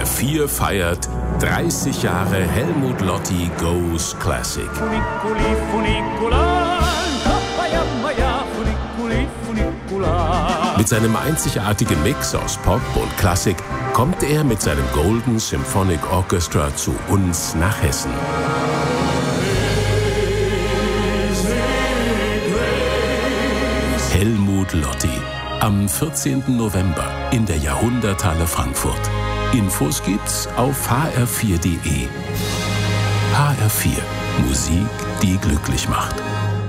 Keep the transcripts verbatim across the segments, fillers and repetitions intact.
R vier feiert dreißig Jahre Helmut Lotti Goes Classic. Mit seinem einzigartigen Mix aus Pop und Klassik kommt er mit seinem Golden Symphonic Orchestra zu uns nach Hessen. Helmut Lotti am vierzehnten November in der Jahrhunderthalle Frankfurt. Infos gibt's auf h r vier punkt d e. H R vier. Musik, die glücklich macht.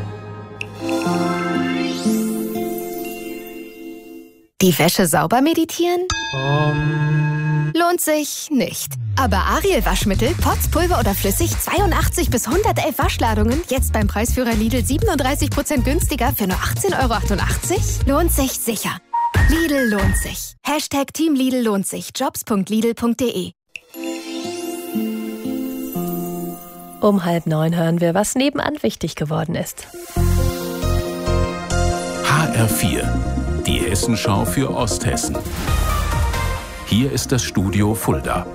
Die Wäsche sauber meditieren? Um. Lohnt sich nicht. Aber Ariel Waschmittel, Pots, Pulver oder flüssig, zweiundachtzig bis hundertelf Waschladungen, jetzt beim Preisführer Lidl siebenunddreißig Prozent günstiger für nur achtzehn Euro achtundachtzig? Lohnt sich sicher. Lidl lohnt sich. Hashtag Team Lidl lohnt sich. Jobs punkt lidl punkt d e. Um halb neun hören wir, was nebenan wichtig geworden ist. H R vier. Die Hessenschau für Osthessen. Hier ist das Studio Fulda.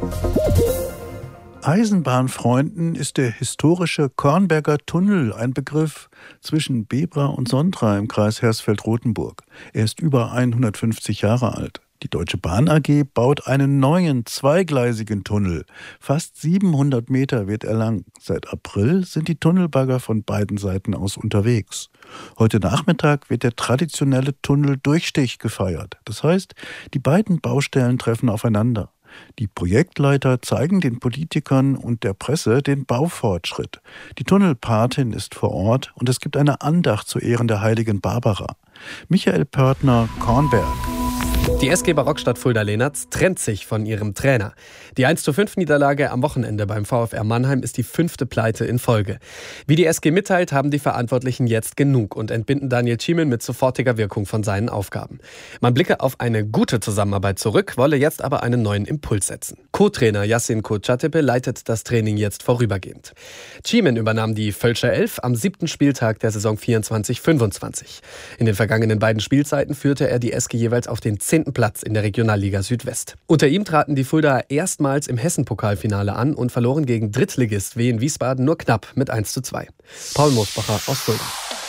Eisenbahnfreunden ist der historische Kornberger Tunnel ein Begriff zwischen Bebra und Sondra im Kreis Hersfeld-Rotenburg. Er ist über hundertfünfzig Jahre alt. Die Deutsche Bahn A G baut einen neuen, zweigleisigen Tunnel. Fast siebenhundert Meter wird er lang. Seit April sind die Tunnelbagger von beiden Seiten aus unterwegs. Heute Nachmittag wird der traditionelle Tunneldurchstich gefeiert. Das heißt, die beiden Baustellen treffen aufeinander. Die Projektleiter zeigen den Politikern und der Presse den Baufortschritt. Die Tunnelpatin ist vor Ort und es gibt eine Andacht zu Ehren der heiligen Barbara. Michael Pörtner, Kornberg. Die S G Barockstadt Fulda-Lehnertz trennt sich von ihrem Trainer. Die eins zu fünf Niederlage am Wochenende beim VfR Mannheim ist die fünfte Pleite in Folge. Wie die S G mitteilt, haben die Verantwortlichen jetzt genug und entbinden Daniel Thiemann mit sofortiger Wirkung von seinen Aufgaben. Man blicke auf eine gute Zusammenarbeit zurück, wolle jetzt aber einen neuen Impuls setzen. Co-Trainer Yassin Kocatepe leitet das Training jetzt vorübergehend. Thiemann übernahm die Völscher Elf am siebten Spieltag der Saison vierundzwanzig fünfundzwanzig. In den vergangenen beiden Spielzeiten führte er die S G jeweils auf den zehnten Platz in der Regionalliga Südwest. Unter ihm traten die Fuldaer erstmals im Hessen-Pokalfinale an und verloren gegen Drittligist Wien Wiesbaden nur knapp mit eins zu zwei. Paul Moosbacher aus Fulda.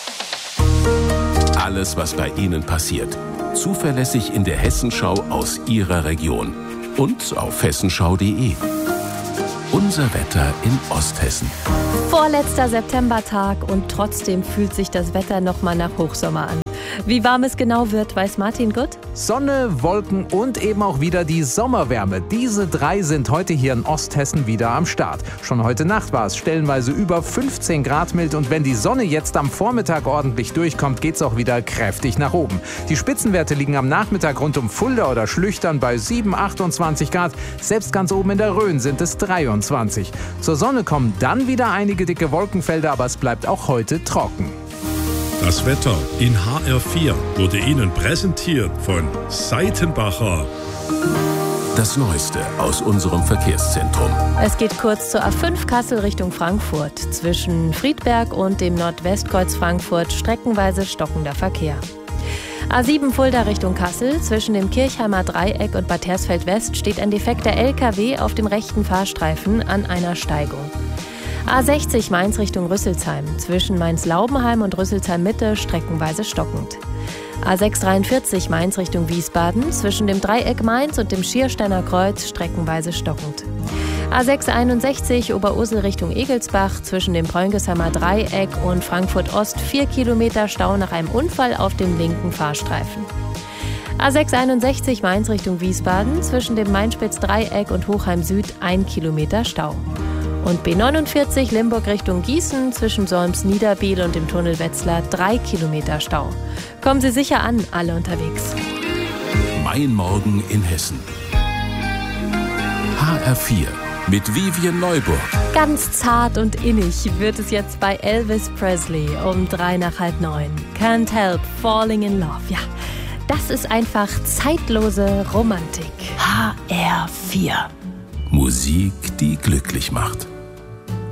Alles, was bei Ihnen passiert, zuverlässig in der Hessenschau aus Ihrer Region und auf hessenschau punkt d e. Unser Wetter in Osthessen. Vorletzter Septembertag und trotzdem fühlt sich das Wetter nochmal nach Hochsommer an. Wie warm es genau wird, weiß Martin Gutt. Sonne, Wolken und eben auch wieder die Sommerwärme. Diese drei sind heute hier in Osthessen wieder am Start. Schon heute Nacht war es stellenweise über fünfzehn Grad mild und wenn die Sonne jetzt am Vormittag ordentlich durchkommt, geht's auch wieder kräftig nach oben. Die Spitzenwerte liegen am Nachmittag rund um Fulda oder Schlüchtern bei sieben, achtundzwanzig Grad. Selbst ganz oben in der Rhön sind es dreiundzwanzig. Zur Sonne kommen dann wieder einige dicke Wolkenfelder, aber es bleibt auch heute trocken. Das Wetter in H R vier wurde Ihnen präsentiert von Seitenbacher. Das Neueste aus unserem Verkehrszentrum. Es geht kurz zur A fünf Kassel Richtung Frankfurt. Zwischen Friedberg und dem Nordwestkreuz Frankfurt streckenweise stockender Verkehr. A sieben Fulda Richtung Kassel. Zwischen dem Kirchheimer Dreieck und Bad Hersfeld West steht ein defekter L K W auf dem rechten Fahrstreifen an einer Steigung. A sechzig Mainz Richtung Rüsselsheim. Zwischen Mainz-Laubenheim und Rüsselsheim-Mitte streckenweise stockend. A sechs dreiundvierzig Mainz Richtung Wiesbaden. Zwischen dem Dreieck Mainz und dem Schiersteiner Kreuz streckenweise stockend. A sechs einundsechzig Oberursel Richtung Egelsbach. Zwischen dem Preungesheimer Dreieck und Frankfurt Ost vier Kilometer Stau nach einem Unfall auf dem linken Fahrstreifen. A sechs einundsechzig Mainz Richtung Wiesbaden. Zwischen dem Mainspitz-Dreieck und Hochheim Süd ein Kilometer Stau. Und B neunundvierzig Limburg Richtung Gießen zwischen Solms-Niederbiel und dem Tunnel Wetzlar drei Kilometer Stau. Kommen Sie sicher an, alle unterwegs. Mein Morgen in Hessen. H R vier mit Vivian Neuburg. Ganz zart und innig wird es jetzt bei Elvis Presley um drei nach halb neun. Can't help falling in love. Ja, das ist einfach zeitlose Romantik. H R vier. Musik, die glücklich macht.